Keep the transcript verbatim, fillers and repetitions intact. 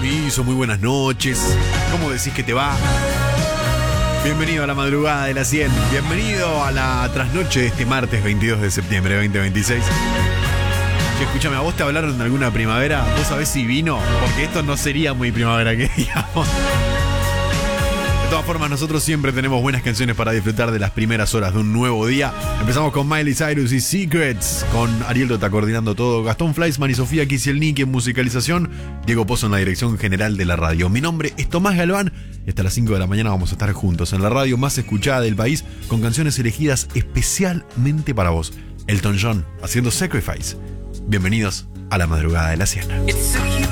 permiso, muy buenas noches. ¿Cómo decís que te va? Bienvenido a la madrugada de la cien. Bienvenido a la trasnoche de este martes veintidós de septiembre de veinte veintiséis. Che, escúchame, ¿a vos te hablaron de alguna primavera? ¿Vos sabés si vino? Porque esto no sería muy primavera que digamos. De todas formas, nosotros siempre tenemos buenas canciones para disfrutar de las primeras horas de un nuevo día. Empezamos con Miley Cyrus y Secrets, con Ariel Rota coordinando todo, Gastón Fleischmann y Sofía Kisielnik en musicalización, Diego Pozo en la dirección general de la radio. Mi nombre es Tomás Galván y hasta las cinco de la mañana vamos a estar juntos en la radio más escuchada del país con canciones elegidas especialmente para vos. Elton John haciendo Sacrifice. Bienvenidos a la madrugada de la cien.